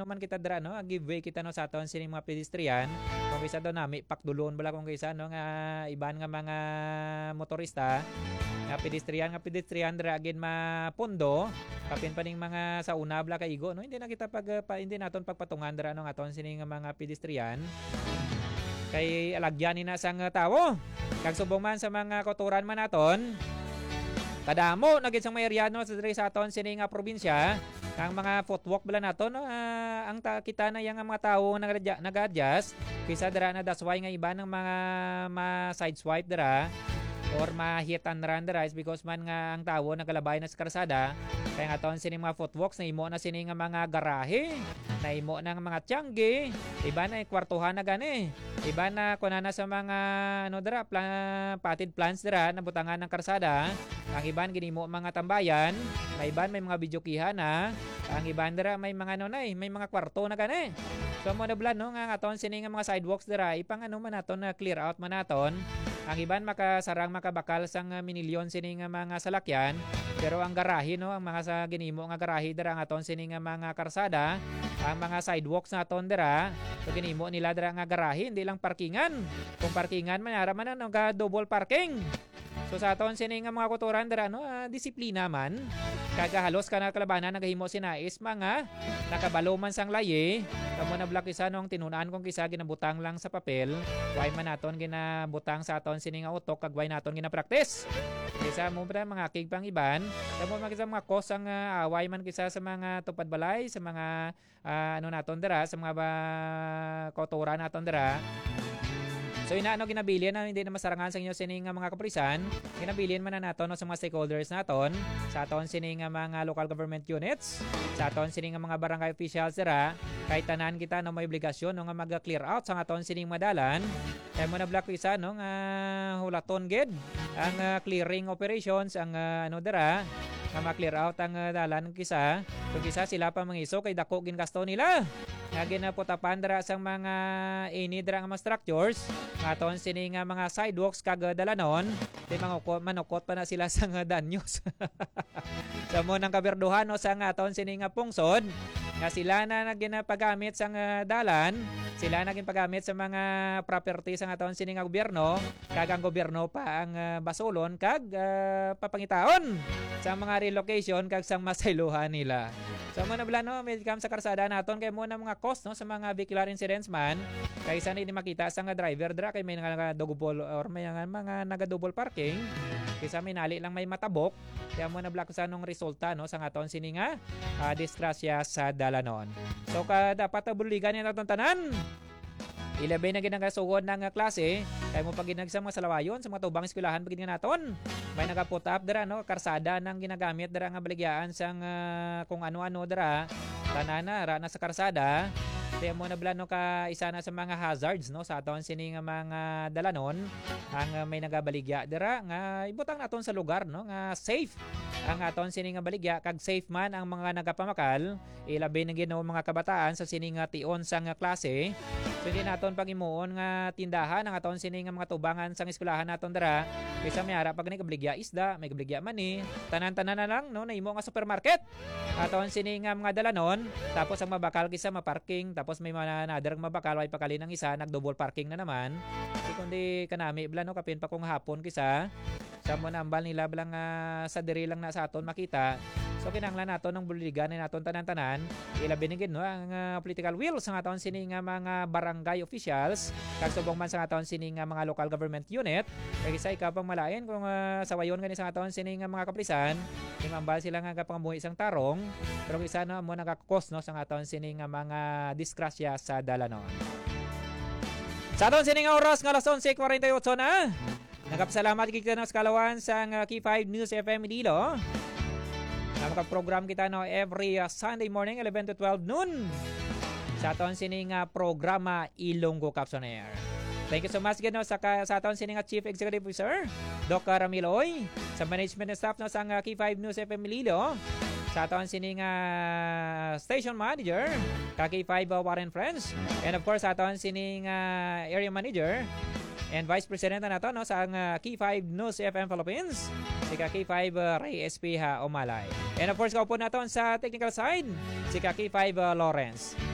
man kita dira no, giveaway kita no sa aton sining mga pedestrian. Kung kaysa daw nami pakdulon bala kung kaysa no nga iban nga mga motorista nga pedestrian dira agin mapundo. Kapin pa ning mga sa una bala kaigo no, hindi na kita hindi naton pagpatungan dira no nga aton sining mga pedestrian. Kay alagyan ni na sang tawo. Kag subong man sa mga koturan man naton. Kadamo na gid sang may area no sa aton sining probinsya. Ang mga footwalk bala nato no, ang kita na yang mga tawo nag-adjust kaysa dira na that's why nga iba ng mga sideswipe dira or ma-hit and run dira is because man nga ang tawo nagalabay na sa karsada kaya nga aton sining mga footwalks na imo na sining mga garahe na imo ng mga tiyangge iba na kwartuhan na gani iba na kunana sa mga ano dira patid plants dira na butangan ng karsada. Ang iban ginimo mga tambayan, may iban may mga bidyukihan na, ang iban dira may mga may mga kwarto na gani. So mo na blan no nga aton sining mga sidewalks dira ipang ano man naton na clear out man naton. Ang iban makasarang makabakal sang minilyon sining mga salakyan, pero ang garahe no ang mga sa ginimo nga garahe dira ang aton sining mga karsada, ang mga sidewalks naton dira, so ginimo nila dira nga garahe hindi lang parkingan. Kung parkingan man ara man no ga double parking. So sa aton sining mga kotoran dira no, disiplina man. Kagahalos ka na kalabanan nagahimo sinais mga nakabalo man sang laye. Kamo na block isa nung tinunaan kong kisa ginabutang lang sa papel. Why man naton ginabutang sa aton sining utok kag why naton gina-practice. Kisa mo ba mga kig pang iban, kamo makita mga kos ang away man kisa sa mga tupad balay sa mga ano naton dira sa mga kotoran naton dira. So inaano ginabilin na hindi na masarangan sa inyo sining mga kaprisan, ginabilin man na naton no, sa mga stakeholders naton, sa aton sining mga local government units, sa aton sining mga barangay officials dira, kahit tanan kita no may obligasyon no nga mag-clear out sa aton sining madalan, kay mo na black isa no nga hulaton gid ang clearing operations ang ano dira, nga ma-clear out ang dalan kisa, kung kisa sila pa mangiso kay dako gin gasto nila. Nga ginaputapan dira sang mga dira nga mga structures aton sining mga sidewalks kag dalanon di manukot pa na sila sang danyos. Sa mo nang kaberduhan no sang aton sining pungsod nga sila na naginapagamit sang dalan, sila naging pagamit sa mga properties ang aton sining gobyerno, kag ang gobyerno pa ang basulon kag papangitaon sa mga relocation kag sang masaylohan nila. So muna bala no, may kam sa karsada naton kay muna mga cost no sa mga vehicular incidents man kaysa hindi makita sa nga driver dra kay may nagadouble or may mga nagadouble parking kaysa may nali lang may matabok kaya muna black sa nung resulta no sa aton sininga disgrasya sa dalanon. So dapat buligan ni naton tanan. Ilabay na ginagasugon ng klase kay mo pag ginag sa mga salawayon sa mga tubang eskwelahan pag naton. May nagaput up dira no karsada nang ginagamit dira nga baligyaan sang kung ano-ano dira tanana ra na sa karsada. Kaya mo na blano ka isa na sa mga hazards no sa aton sining mga dalanon ang may nagabaligya dira nga ibutang naton sa lugar no nga safe ang aton sining baligya kag safe man ang mga nagapamakal ilabi na Ginoo mga kabataan sa sining tion sang klase. So hindi naton pagimuon nga tindahan ang aton sining mga tubangan sang eskwelahan naton dira kaysa may ara pag nagabligya isda may gabligya mani tanan-tanan na lang no na imo nga supermarket aton sining mga dalanon tapos ang mabakal kisa maparking tapos may mga nadarang mabakal way pakali ng isa nag-double parking na naman kundi kanami bla no kapin pa kung hapon kisa sa mo nambal nila blang sa diri lang na sa aton makita. So kinahanglan naton ng buligan ni naton tanan-tanan ilabi ni no ang political will sa aton sining mga barangay officials kag subong man sa aton sining mga local government unit kay isa ikaw pang malain kung sa wayon gani sa aton sining mga kaprisan imambal sila nga pangamuhi isang tarong pero isa no mo nagakos no sa aton sining mga disgrasya sa dalanon. Sa aton sining oras nga alas 11:48 na. Nagapasalamat kita no sa kalawan sa Key 5 News FM Dilo. Nakapag-program kita no every Sunday morning 11 to 12 noon sa aton sining programa Ilonggo Capson Air. Thank you so much no sa aton sining Chief Executive Officer Doc Ramiloy, sa management staff no sa Key 5 News FM Lilo, sa aton sining station manager Key 5 Warren Friends, and of course sa aton sining area manager and Vice President na to no sa Key 5 News FM Philippines, si Key 5 Ray Espeha Omalay. And of course kaupo naton sa technical side si Key 5 Lawrence.